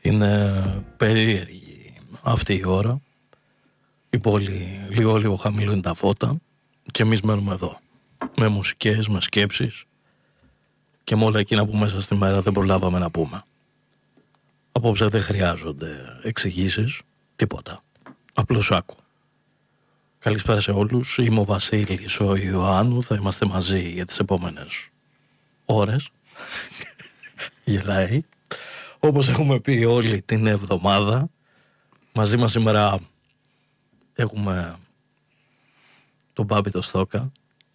Είναι περίεργη αυτή η ώρα. Η πόλη λίγο χαμηλώνει τα φώτα και εμείς μένουμε εδώ. Με μουσικές, με σκέψεις και με όλα εκείνα που μέσα στη μέρα δεν προλάβαμε να πούμε. Απόψε δεν χρειάζονται εξηγήσεις, τίποτα. Απλώς άκου. Καλησπέρα σε όλους. Είμαι ο Βασίλης, ο Ιωάννου. Θα είμαστε μαζί για τις επόμενες ώρες. Γελάει. Όπως έχουμε πει όλη την εβδομάδα, μαζί μας σήμερα έχουμε τον Μπάμπη το Στόκα.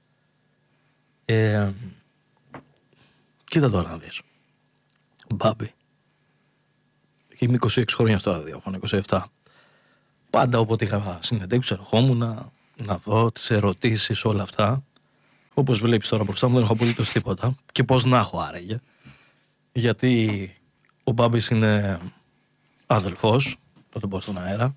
Κοίτα τώρα να δεις. Μπάμπη. Είμαι 26 χρόνια στο ραδιόφωνο, 27. Πάντα όποτε είχα συνεντεύξει, ερχόμουν να δω τις ερωτήσεις, όλα αυτά. Όπως βλέπεις τώρα μπροστά μου δεν έχω απολύτως τίποτα. Και πώς να έχω άραγε. Γιατί ο Μπάμπης είναι αδελφός, θα τον πω στον αέρα.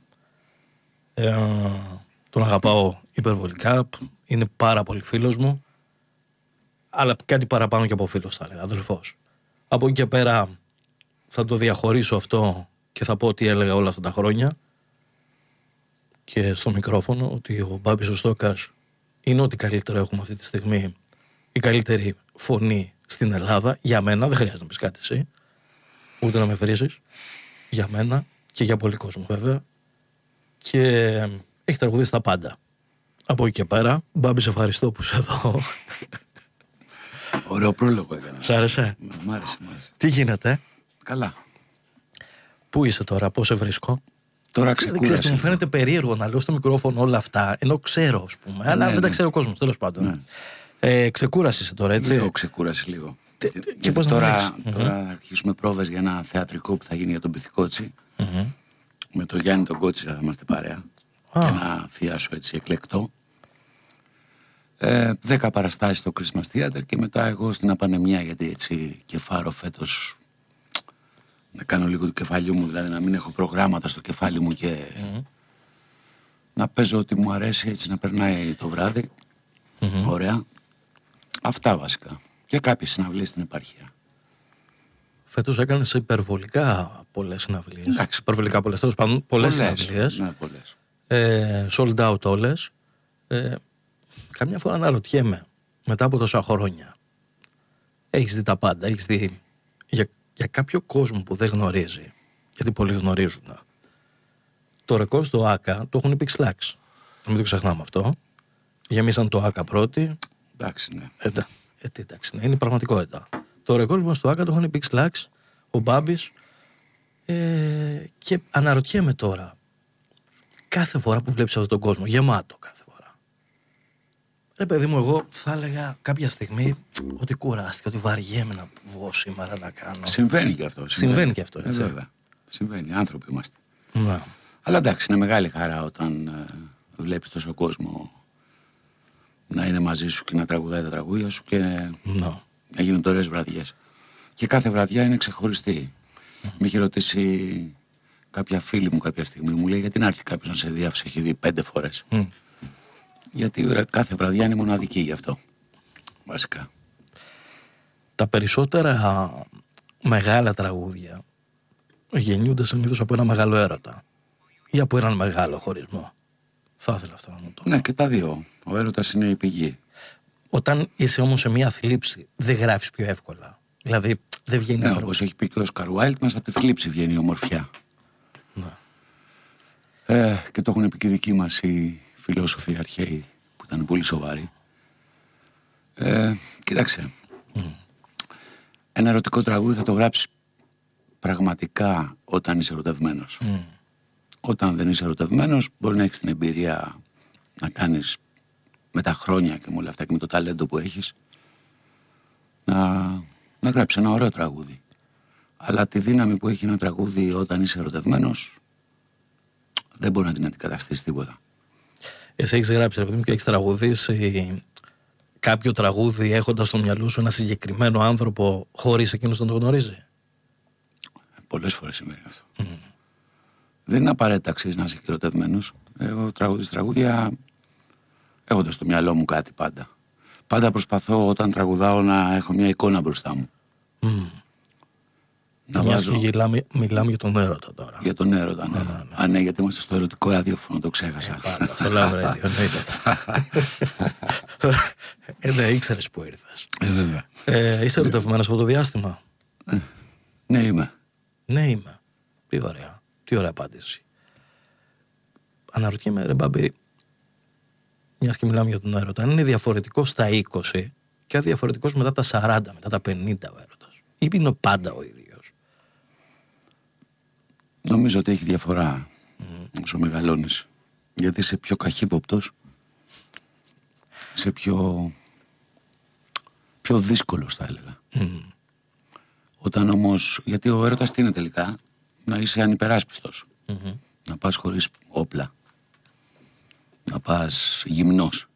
Τον αγαπάω υπερβολικά, είναι πάρα πολύ φίλος μου. Αλλά κάτι παραπάνω και από φίλος θα έλεγα, αδελφός. Από εκεί και πέρα θα το διαχωρίσω αυτό και θα πω ότι έλεγα όλα αυτά τα χρόνια και στο μικρόφωνο ότι ο Μπάμπης ο Στόκας είναι ό,τι καλύτερο έχουμε αυτή τη στιγμή, η καλύτερη φωνή στην Ελλάδα για μένα, δεν χρειάζεται να πεις κάτι εσύ ούτε να με βρήσεις, για μένα και για πολύ κόσμο βέβαια, και έχει τραγουδίσει τα πάντα. Από εκεί και πέρα, Μπάμπη, σε ευχαριστώ που είσαι εδώ. Ωραίο πρόλογο έκανα. Σ' άρεσε? Μ' άρεσε. Τι γίνεται? Καλά. Πού είσαι τώρα, πώς σε βρίσκω? Τώρα Δεν ξέρεις, μου φαίνεται περίεργο να λέω στο μικρόφωνο όλα αυτά, ενώ ξέρω, ας πούμε, αλλά δεν τα ξέρει ο κόσμος, τέλος πάντων. Ξεκούραση είσαι τώρα, έτσι? Λίγο ξεκούραση, λίγο. Και πώς τώρα αρχίσουμε πρόβες για ένα θεατρικό που θα γίνει για τον Πυθικότσι. Με τον Γιάννη τον Κότσιρα θα είμαστε παρέα. Και ένα θειάσο έτσι εκλεκτό. 10 παραστάσεις στο Christmas Theater και μετά εγώ στην Απανεμιά, γιατί έτσι κεφάρω φέτος να κάνω λίγο του κεφαλιού μου, δηλαδή να μην έχω προγράμματα στο κεφάλι μου και να παίζω ότι μου αρέσει, έτσι να περνάει το βράδυ. Ωραία. Αυτά βασικά. Και κάποιες συναυλίες στην επαρχία. Φέτος έκανες υπερβολικά πολλές συναυλίες. Εντάξει, υπερβολικά πολλές, τέλος πάντων, πολλές συναυλίες. Ναι, πολλές. Sold out όλες. Καμιά φορά αναρωτιέμαι, μετά από τόσα χρόνια, έχεις δει τα πάντα, έχεις δει για κάποιο κόσμο που δεν γνωρίζει, γιατί πολλοί γνωρίζουν. Το ρεκόρ στο ΆΚΑ το έχουν οι Pix Lux. Μην το ξεχνάμε αυτό. Γεμίσαν το ΆΚΑ πρώτοι. Εντάξει, ναι. Εντάξει, ναι, είναι η πραγματικότητα. Το ρεκόρ λοιπόν στο ΆΚΑ το έχουν οι Pix Lux, ο Μπάμπης, και αναρωτιέμαι τώρα, κάθε φορά που βλέπεις αυτόν τον κόσμο, γεμάτο κάθε φορά. Ρε παιδί μου, εγώ θα έλεγα κάποια στιγμή ότι κουράστηκα, ότι βαριέμαι να βγω σήμερα να κάνω. Συμβαίνει και αυτό. Συμβαίνει και αυτό, έτσι. Βέβαια. Συμβαίνει, άνθρωποι είμαστε. Ναι. Αλλά εντάξει, είναι μεγάλη χαρά όταν βλέπεις τόσο κόσμο να είναι μαζί σου και να τραγουδάει τα τραγούδια σου και να γίνουν ωραίες βραδιές. Και κάθε βραδιά είναι ξεχωριστή. Με είχε ρωτήσει κάποια φίλη μου κάποια στιγμή, μου λέει γιατί να έρθει κάποιος να σε δει, αφού σε έχει δει 5 φορές. Γιατί κάθε βραδιά είναι μοναδική γι' αυτό. Βασικά. Τα περισσότερα μεγάλα τραγούδια γεννιούνται συνήθως από ένα μεγάλο έρωτα ή από έναν μεγάλο χωρισμό. Θα ήθελα αυτό να μου το πω. Ναι, και τα δύο. Ο έρωτας είναι η πηγή. Όταν είσαι όμως σε μια θλίψη, δεν γράφεις πιο εύκολα. Δηλαδή δεν βγαίνει. Ναι, όπως έχει πει και ο Όσκαρ Ουάιλντ, μας από τη θλίψη βγαίνει η ομορφιά. Ναι. Και το έχουν πει και οι δικοί μας οι φιλόσοφοι αρχαίοι που ήταν πολύ σοβαροί. Κοίταξε. Ένα ερωτικό τραγούδι θα το γράψεις πραγματικά όταν είσαι ερωτευμένος. Όταν δεν είσαι ερωτευμένος, μπορεί να έχεις την εμπειρία να κάνεις με τα χρόνια και με όλα αυτά και με το ταλέντο που έχεις να γράψεις ένα ωραίο τραγούδι. Αλλά τη δύναμη που έχει ένα τραγούδι όταν είσαι ερωτευμένος δεν μπορεί να την αντικαταστήσει τίποτα. Εσύ έχεις γράψει, ρε παιδί μου, και έχεις τραγουδήσει κάποιο τραγούδι έχοντας στο μυαλό σου ένα συγκεκριμένο άνθρωπο χωρίς εκείνος να το γνωρίζει? Πολλές φορές συμβαίνει αυτό. Δεν είναι απαραίτητα αξίζει να είσαι ερωτευμένος. Εγώ τραγουδίζω τραγούδια έχοντας στο μυαλό μου κάτι πάντα. Πάντα προσπαθώ όταν τραγουδάω να έχω μια εικόνα μπροστά μου. Μιλάμε για τον έρωτα τώρα. Για τον έρωτα, ναι. Α, ναι, γιατί είμαστε στο ερωτικό ραδιόφωνο, το ξέχασα. Πάντα, στο Love Radio, ναι, ήξερες που ήρθες. Βέβαια. Είσαι ερωτευμένος από το διάστημα? Ναι, είμαι. Ναι, είμαι. Τι ωραία απάντηση. Αναρωτιέμαι, ρε Μπάμπη, μιας και μιλάμε για τον έρωτα, αν είναι διαφορετικός στα 20 και διαφορετικός μετά τα 40, μετά τα 50 ο έρωτας, ή είναι πάντα ο ίδιος? Νομίζω ότι έχει διαφορά όσο μεγαλώνεις. Γιατί είσαι πιο καχύποπτος, είσαι πιο δύσκολος, θα έλεγα. Όταν όμως, γιατί ο έρωτας τι είναι τελικά? Να είσαι ανυπεράσπιστος. Να πας χωρίς όπλα. Να πας γυμνός.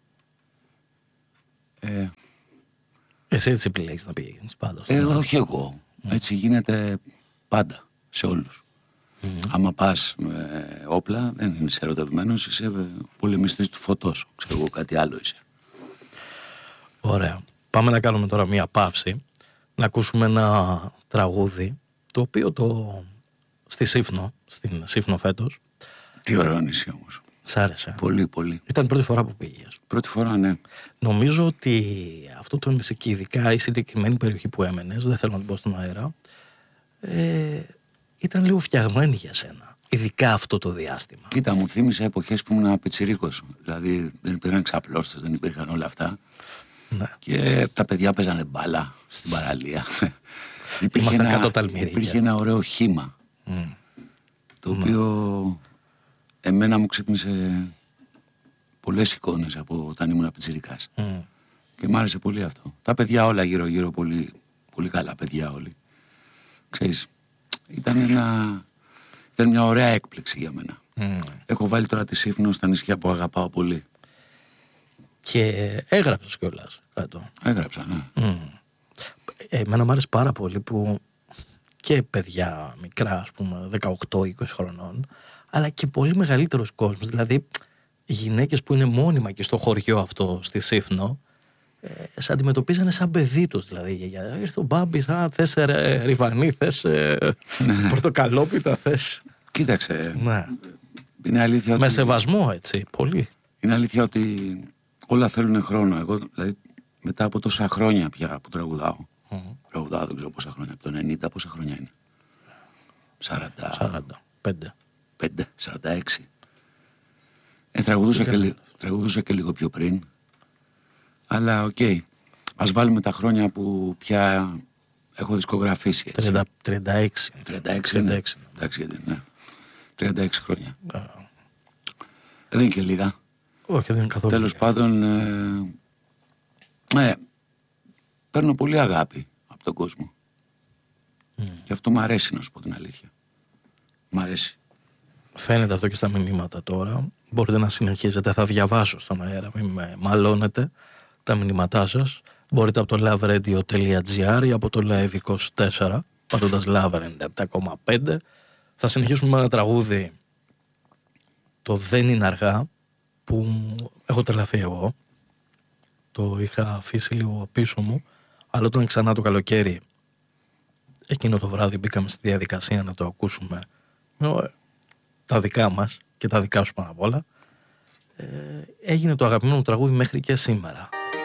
Εσύ έτσι επιλέγεις να πηγαίνεις πάντα? Όχι εγώ. Έτσι γίνεται πάντα, σε όλους. Άμα πας με όπλα, δεν είσαι ερωτευμένος, είσαι πολεμιστής του φωτός. Ξέρω εγώ, κάτι άλλο είσαι. Ωραία. Πάμε να κάνουμε τώρα μία παύση, να ακούσουμε ένα τραγούδι, το οποίο στη Σύφνο φέτος. Τι ωραίο νησί όμως. Σ' άρεσε? Πολύ, πολύ. Ήταν η πρώτη φορά που πήγες? Πρώτη φορά, ναι. Νομίζω ότι αυτό το νησί και ειδικά η συγκεκριμένη περιοχή που έμενες, δεν θέλω να την πω στον αέρα, ήταν λίγο φτιαγμένη για σένα. Ειδικά αυτό το διάστημα. Κοίτα, μου θύμισε εποχές που ήμουν πιτσιρίκος. Δηλαδή δεν υπήρχαν ξαπλώστες, δεν υπήρχαν όλα αυτά. Ναι. Και τα παιδιά παίζανε μπάλα στην παραλία. Υπήρχε ένα ωραίο χύμα. Το οποίο εμένα μου ξύπνησε πολλές εικόνες από όταν ήμουν πιτσιρικάς. Και μ' άρεσε πολύ αυτό. Τα παιδιά όλα γύρω-γύρω, πολύ, πολύ καλά παιδιά όλοι. Ξέρεις, ήταν μια ωραία έκπληξη για μένα. Έχω βάλει τώρα τη Σύφνο στα νησιά που αγαπάω πολύ. Και έγραψες κιόλας κάτω? Έγραψα, ναι. Εμένα μου άρεσε πάρα πολύ που και παιδιά μικρά, ας πούμε 18-20 χρονών, αλλά και πολύ μεγαλύτερος κόσμος, δηλαδή γυναίκες που είναι μόνιμα και στο χωριό αυτό στη Σύφνο, σε αντιμετωπίζανε σαν παιδί τους. Δηλαδή ήρθε ο Μπάμπης, θες ριβανί, θες πορτοκαλόπιτα, θες... Κοίταξε, ναι. Είναι αλήθεια ότι... Με σεβασμό, έτσι, πολύ. Είναι αλήθεια ότι όλα θέλουν χρόνο. Εγώ, δηλαδή, μετά από τόσα χρόνια πια που τραγουδάω, τραγουδάω δεν ξέρω πόσα χρόνια, από το 90 πόσα χρόνια είναι? 46. Τραγουδούσα και λίγο πιο πριν. Αλλά οκ. Ας βάλουμε τα χρόνια που πια έχω δισκογραφήσει, έτσι. 36. 36, ναι. Εντάξει, ναι. 36 χρόνια. Δεν είναι και λίγα. Όχι, δεν είναι καθόλου. Τέλος πάντων, παίρνω πολύ αγάπη από τον κόσμο. Και αυτό μου αρέσει, να σου πω την αλήθεια. Μ' αρέσει. Φαίνεται αυτό και στα μηνύματα τώρα. Μπορείτε να συνεχίζετε, θα διαβάσω στον αέρα, μην με μαλώνετε τα μηνύματά σας. Μπορείτε από το loveradio.gr ή από το Live24, πατώντας Love 97,5. Θα συνεχίσουμε με ένα τραγούδι, το Δεν είναι αργά, που έχω τρελαθεί εγώ. Το είχα αφήσει λίγο πίσω μου, αλλά όταν ξανά το καλοκαίρι, εκείνο το βράδυ μπήκαμε στη διαδικασία να το ακούσουμε τα δικά μας και τα δικά σου πάνω απ' όλα, έγινε το αγαπημένο μου τραγούδι μέχρι και σήμερα.